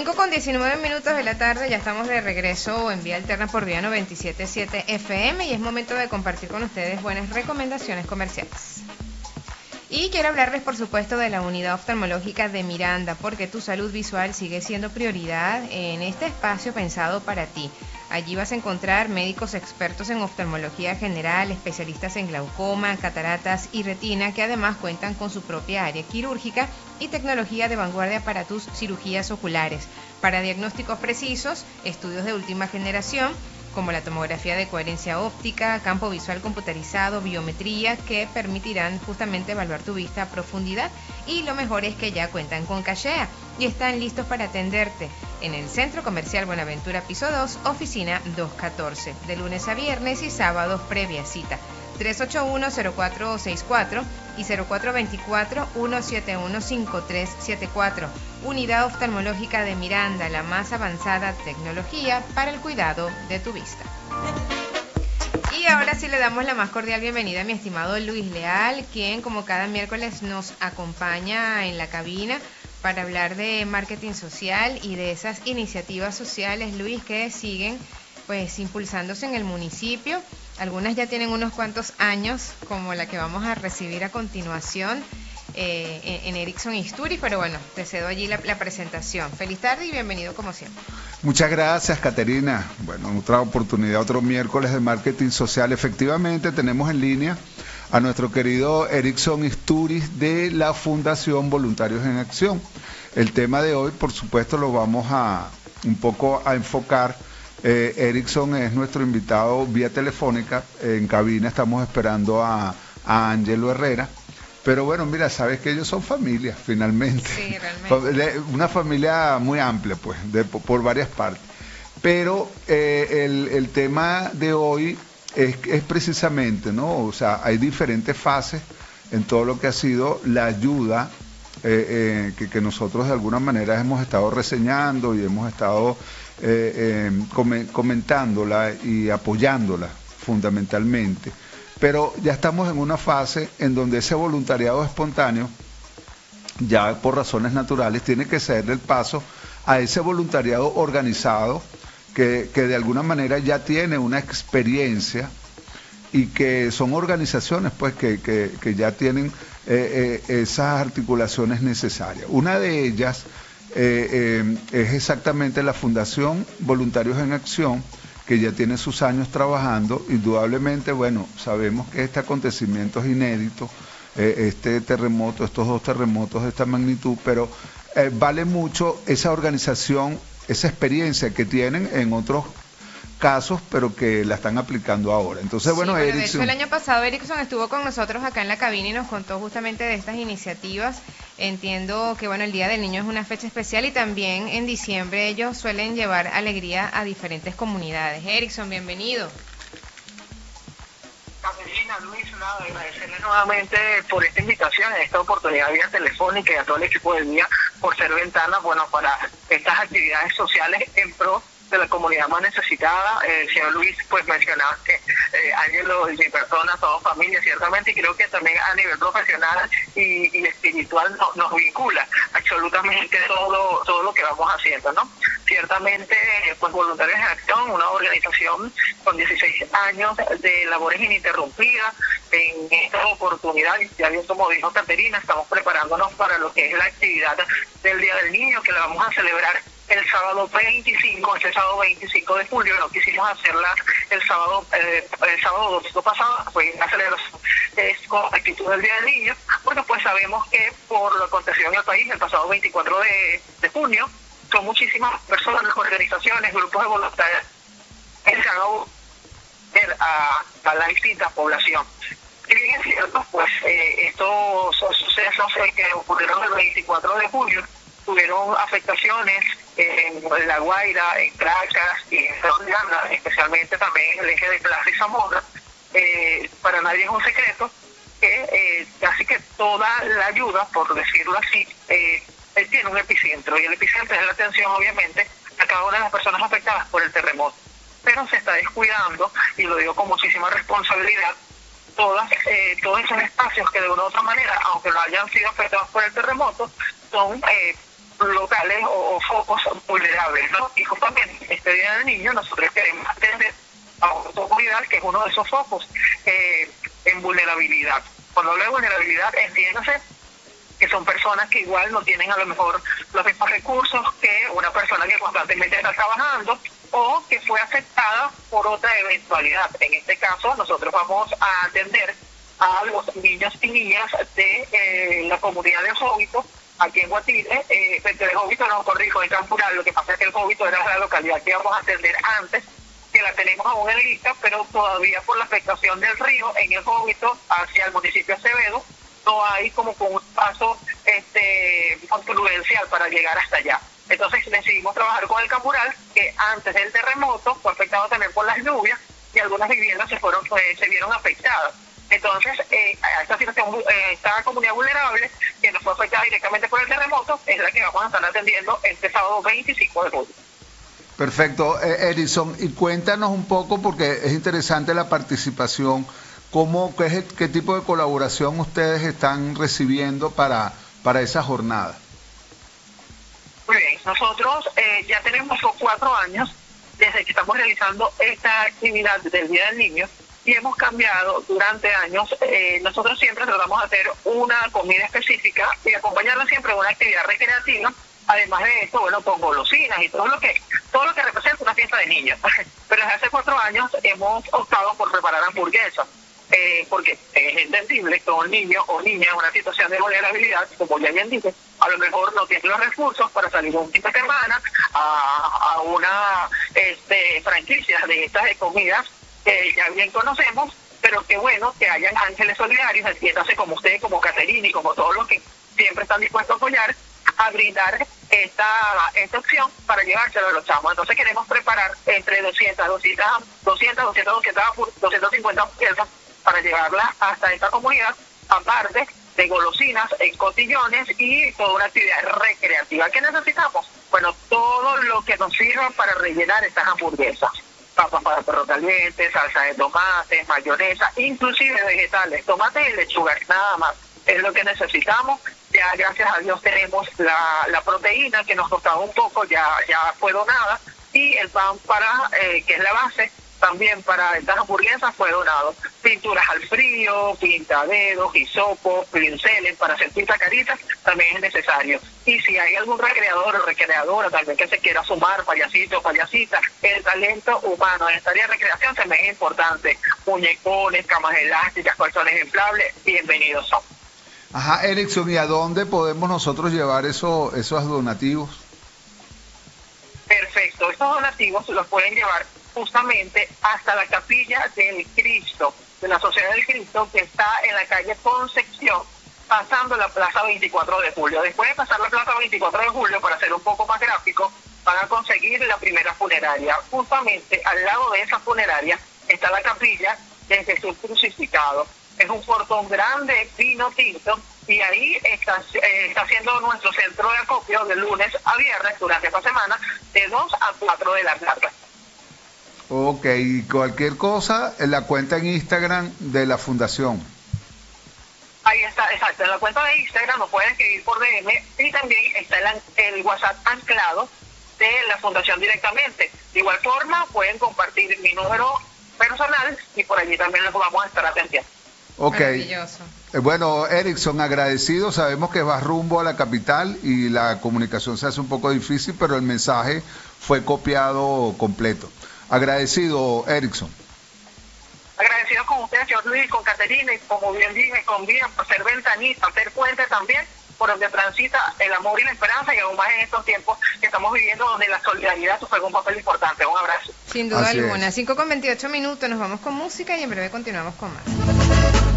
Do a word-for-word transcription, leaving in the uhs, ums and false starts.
cinco con diecinueve minutos de la tarde, ya estamos de regreso en Vía Alterna por Vía noventa y siete punto siete F M y es momento de compartir con ustedes buenas recomendaciones comerciales. Y quiero hablarles, por supuesto, de la unidad oftalmológica de Miranda, porque tu salud visual sigue siendo prioridad en este espacio pensado para ti. Allí vas a encontrar médicos expertos en oftalmología general, especialistas en glaucoma, cataratas y retina, que además cuentan con su propia área quirúrgica y tecnología de vanguardia para tus cirugías oculares, para diagnósticos precisos, estudios de última generación, como la tomografía de coherencia óptica, campo visual computarizado, biometría, que permitirán justamente evaluar tu vista a profundidad. Y lo mejor es que ya cuentan con cachea y están listos para atenderte en el Centro Comercial Buenaventura, piso dos, oficina doscientos catorce, de lunes a viernes y sábados previa cita. tres ocho uno, cero cuatro seis cuatro y cero cuatro dos cuatro, uno siete uno, cinco tres siete cuatro. Unidad Oftalmológica de Miranda, la más avanzada tecnología para el cuidado de tu vista. Y ahora sí le damos la más cordial bienvenida a mi estimado Luis Leal, quien como cada miércoles nos acompaña en la cabina para hablar de marketing social y de esas iniciativas sociales, Luis, que siguen pues impulsándose en el municipio. Algunas ya tienen unos cuantos años, como la que vamos a recibir a continuación eh, en, en Erickson Isturi, pero bueno, te cedo allí la, la presentación. Feliz tarde y bienvenido como siempre. Muchas gracias, Caterina. Bueno, otra oportunidad, otro miércoles de marketing social. Efectivamente, tenemos en línea a nuestro querido Erickson Isturi de la Fundación Voluntarios en Acción. El tema de hoy, por supuesto, lo vamos a un poco a enfocar. Eh, Erickson es nuestro invitado vía telefónica. En cabina estamos esperando a, a Ángelo Herrera. Pero bueno, mira, sabes que ellos son familia, finalmente. Sí, realmente. Una familia muy amplia, pues, de, por varias partes. Pero eh, el, el tema de hoy es, es precisamente, ¿no? O sea, hay diferentes fases en todo lo que ha sido la ayuda eh, eh, que, que nosotros de alguna manera hemos estado reseñando y hemos estado eh, eh, comentándola y apoyándola fundamentalmente. Pero ya estamos en una fase en donde ese voluntariado espontáneo, ya por razones naturales, tiene que ser el paso a ese voluntariado organizado que, que de alguna manera ya tiene una experiencia y que son organizaciones pues que, que, que ya tienen eh, eh, esas articulaciones necesarias. Una de ellas eh, eh, es exactamente la Fundación Voluntarios en Acción, que ya tiene sus años trabajando. Indudablemente, bueno, sabemos que este acontecimiento es inédito, eh, este terremoto, estos dos terremotos de esta magnitud, pero eh, vale mucho esa organización, esa experiencia que tienen en otros casos, pero que la están aplicando ahora. Entonces, sí, bueno, bueno Erickson... de hecho, el año pasado Erickson estuvo con nosotros acá en la cabina y nos contó justamente de estas iniciativas. Entiendo que, bueno, el Día del Niño es una fecha especial y también en diciembre ellos suelen llevar alegría a diferentes comunidades. Erickson, bienvenido. Caterina, Luis, nada, agradecerles nuevamente por esta invitación, esta oportunidad vía telefónica y a todo el equipo del día por ser ventana, bueno, para estas actividades sociales en pro de la comunidad más necesitada. El eh, señor Luis pues mencionaba que eh, Ángelo y mi persona somos familia, ciertamente, y creo que también a nivel profesional y, y espiritual no, nos vincula absolutamente todo todo lo que vamos haciendo, ¿no? Ciertamente, pues Voluntarios en Acción, una organización con dieciséis años de labores ininterrumpidas. En esta oportunidad, ya bien como dijo Caterina, estamos preparándonos para lo que es la actividad del Día del Niño, que la vamos a celebrar el sábado veinticinco, este sábado veinticinco de julio. No quisimos hacerla el sábado eh, el sábado domingo pasado, pues la celebración es con actitud del Día del Niño, porque pues sabemos que por lo acontecido en el país el pasado veinticuatro de, de junio, son muchísimas personas, organizaciones, grupos de voluntarios que se han abierto a, a la distinta población. Y bien es cierto, pues eh, estos son sucesos eh, que ocurrieron el veinticuatro de julio, tuvieron afectaciones en La Guaira, en Caracas y en Florida, especialmente también en el eje de Plaza y Zamora. Eh, para nadie es un secreto que eh, casi que toda la ayuda, por decirlo así, eh, tiene un epicentro, y el epicentro es la atención, obviamente, a cada una de las personas afectadas por el terremoto. Pero se está descuidando, y lo digo con muchísima responsabilidad, todas eh, todos esos espacios que de una u otra manera, aunque no hayan sido afectados por el terremoto, son... Eh, locales o, o focos vulnerables, ¿no? Y justamente este Día del Niño nosotros queremos atender a autoridad, que es uno de esos focos eh, en vulnerabilidad. Cuando hablo de vulnerabilidad, entiéndase que son personas que igual no tienen a lo mejor los mismos recursos que una persona que constantemente está trabajando o que fue afectada por otra eventualidad. En este caso, nosotros vamos a atender a los niños y niñas de eh, la comunidad de Jovito, aquí en Guatire, eh, de Jovito, no, corrijo, en Campural. Lo que pasa es que el Jovito era la localidad que íbamos a atender antes, que la tenemos aún en lista, pero todavía por la afectación del río en el Jovito hacia el municipio de Acevedo, no hay como con un paso este prudencial para llegar hasta allá. Entonces decidimos trabajar con el Campural, que antes del terremoto fue afectado también por las lluvias y algunas viviendas se fueron eh, se vieron afectadas. Entonces, eh, a esta situación, eh, esta comunidad vulnerable que nos fue afectada directamente por el terremoto es la que vamos a estar atendiendo este sábado veinticinco de julio. Perfecto, eh, Edison, y cuéntanos un poco, porque es interesante la participación. ¿Cómo, qué, qué tipo de colaboración ustedes están recibiendo para, para esa jornada? Muy bien, nosotros eh, ya tenemos cuatro años desde que estamos realizando esta actividad del Día del Niño y hemos cambiado durante años. Eh, nosotros siempre tratamos de hacer una comida específica y acompañarla siempre de una actividad recreativa. Además de esto, bueno, con golosinas y todo lo que todo lo que representa una fiesta de niños. Pero desde hace cuatro años hemos optado por preparar hamburguesas. Eh, porque es entendible que un niño o niña en una situación de vulnerabilidad, como ya bien dice, a lo mejor no tiene los recursos para salir un fin de semana a, a una este, franquicia de estas de comidas que ya bien conocemos, pero que bueno, que hayan ángeles solidarios, entiéndase como usted, como Caterina y como todos los que siempre están dispuestos a apoyar, a brindar esta, esta opción para llevárselo a los chamos. Entonces queremos preparar entre doscientas, doscientas, doscientas, doscientas cincuenta piezas para llevarla hasta esta comunidad, aparte de golosinas, cotillones y toda una actividad recreativa. ¿Qué necesitamos? Bueno, todo lo que nos sirva para rellenar estas hamburguesas. Papas para perro caliente, salsa de tomate, mayonesa, inclusive vegetales, tomate y lechuga, nada más. Es lo que necesitamos. Ya gracias a Dios tenemos la, la proteína que nos costaba un poco, ya, ya fue donada, y el pan para eh, que es la base, también para estas hamburguesas fue donado. Pinturas al frío, pintaderos, hisopos, pinceles para hacer pinta caritas, también es necesario. Y si hay algún recreador o recreadora también que se quiera sumar, payasito, payasita, el talento humano en esta área de recreación también es importante. Muñecones, camas elásticas, colchones inflables, bienvenidos son. Ajá, Erickson, ¿y a dónde podemos nosotros llevar eso, esos donativos? Perfecto, estos donativos los pueden llevar justamente hasta la Capilla del Cristo, de la Sociedad del Cristo, que está en la calle Concepción, pasando la Plaza veinticuatro de julio. Después de pasar la Plaza veinticuatro de julio, para ser un poco más gráfico, van a conseguir la primera funeraria. Justamente al lado de esa funeraria está la capilla de Jesús crucificado. Es un portón grande, vino tinto, y ahí está, eh, está siendo nuestro centro de acopio de lunes a viernes durante esta semana, de dos a cuatro de la tarde. Ok, cualquier cosa en la cuenta en Instagram de la Fundación. Ahí está, exacto, en la cuenta de Instagram nos pueden escribir por D M y también está el, el WhatsApp anclado de la Fundación directamente. De igual forma, pueden compartir mi número personal y por allí también les vamos a estar atendiendo. Ok, eh, bueno, Erickson, agradecido, sabemos que vas rumbo a la capital y la comunicación se hace un poco difícil, pero el mensaje fue copiado completo. Agradecido, Erickson. Agradecido con ustedes, señor Luis, con Caterina, y como bien dije, con bien por ser ventanita, ser puente también, por donde transita el amor y la esperanza, y aún más en estos tiempos que estamos viviendo, donde la solidaridad juega un papel importante. Un abrazo. Sin duda Así alguna. es. cinco con veintiocho minutos, nos vamos con música y en breve continuamos con más.